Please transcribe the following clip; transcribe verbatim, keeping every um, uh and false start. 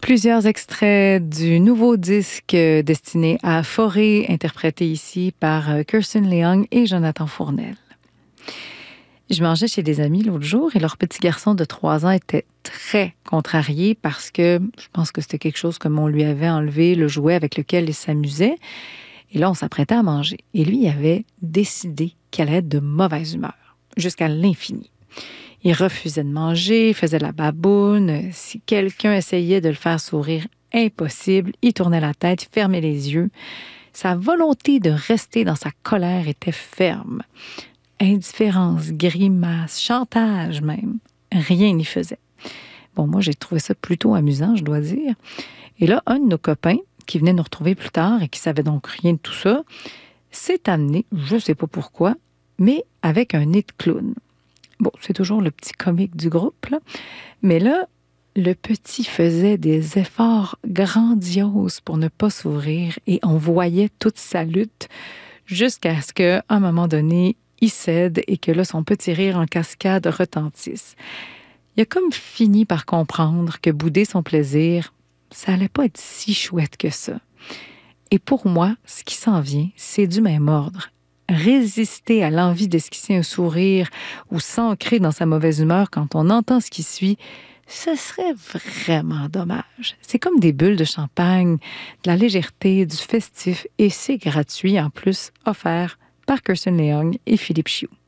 Plusieurs extraits du nouveau disque destiné à Forêt, interprété ici par Kirsten Leung et Jonathan Fournel. Je mangeais chez des amis l'autre jour et leur petit garçon de trois ans était très contrarié parce que je pense que c'était quelque chose comme on lui avait enlevé le jouet avec lequel il s'amusait. Et là, on s'apprêtait à manger. Et lui, il avait décidé qu'elle allait être de mauvaise humeur, jusqu'à l'infini. Il refusait de manger, faisait la baboune. Si quelqu'un essayait de le faire sourire, impossible. Il tournait la tête, fermait les yeux. Sa volonté de rester dans sa colère était ferme. Indifférence, grimace, chantage même. Rien n'y faisait. Bon, moi, j'ai trouvé ça plutôt amusant, je dois dire. Et là, un de nos copains, qui venait nous retrouver plus tard et qui savait donc rien de tout ça, s'est amené, je ne sais pas pourquoi, mais avec un nez de clown. Bon, c'est toujours le petit comique du groupe, là. Mais là, le petit faisait des efforts grandioses pour ne pas s'ouvrir et on voyait toute sa lutte jusqu'à ce qu'à un moment donné, il cède et que là, son petit rire en cascade retentisse. Il a comme fini par comprendre que bouder son plaisir, ça allait pas être si chouette que ça. Et pour moi, ce qui s'en vient, c'est du même ordre. Résister à l'envie d'esquisser un sourire ou s'ancrer dans sa mauvaise humeur quand on entend ce qui suit, ce serait vraiment dommage. C'est comme des bulles de champagne, de la légèreté, du festif, et c'est gratuit en plus, offert par Kirsten Leung et Philippe Chioux.